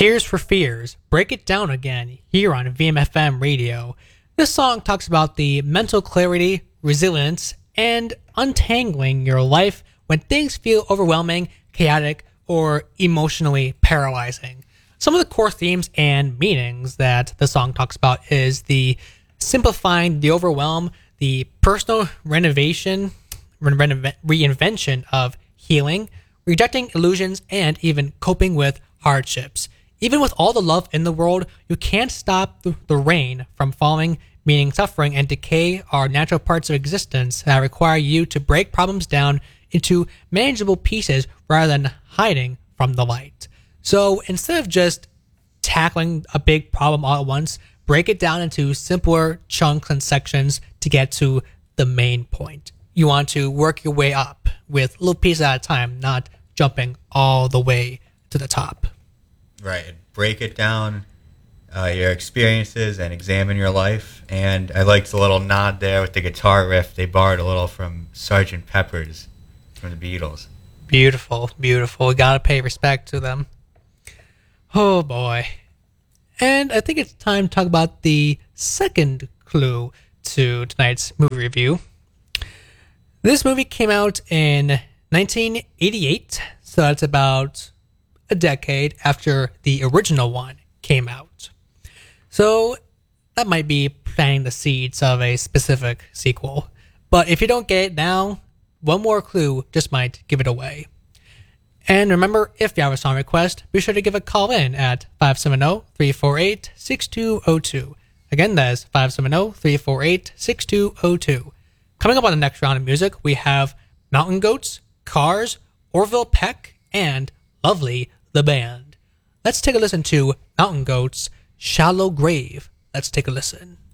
Tears for Fears, Break It Down Again, here on VMFM Radio. This song talks about the mental clarity, resilience, and untangling your life when things feel overwhelming, chaotic, or emotionally paralyzing. Some of the core themes and meanings that the song talks about is the simplifying the overwhelm, the personal reinvention of healing, rejecting illusions, and even coping with hardships. Even with all the love in the world, you can't stop the rain from falling, meaning suffering and decay are natural parts of existence that require you to break problems down into manageable pieces rather than hiding from the light. So instead of just tackling a big problem all at once, break it down into simpler chunks and sections to get to the main point. You want to work your way up with little pieces at a time, not jumping all the way to the top. Right. Break it down, your experiences, and examine your life. And I liked the little nod there with the guitar riff. They borrowed a little from Sgt. Pepper's from the Beatles. Beautiful, beautiful. Gotta pay respect to them. Oh boy. And I think it's time to talk about the second clue to tonight's movie review. This movie came out in 1988, so that's about a decade after the original one came out. So that might be planting the seeds of a specific sequel. But if you don't get it now, one more clue just might give it away. And remember, if you have a song request, be sure to give a call in at 570-348-6202. Again, that is 570-348-6202. Coming up on the next round of music, we have Mountain Goats, Cars, Orville Peck, and Lovely the Band. Let's take a listen to Mountain Goats' Shallow Grave. Let's take a listen.